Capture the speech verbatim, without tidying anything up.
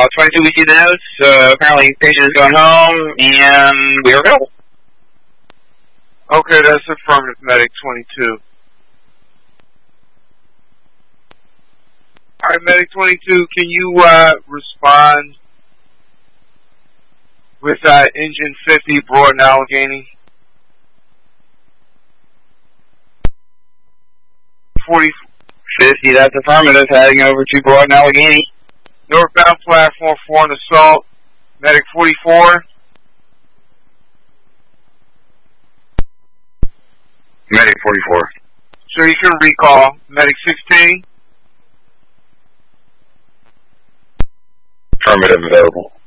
Uh, twenty-two, we see the notes. Uh, apparently, patient is going home, and we are available. Okay, that's affirmative, medic twenty-two. All right, medic twenty-two, can you uh, respond with uh, engine fifty, Broad and Allegheny? forty. fifty, that's affirmative, heading over to Broad and Allegheny. Northbound platform four, an assault. Medic forty-four. Medic forty-four. So you can recall. Medic sixteen. Affirmative, available.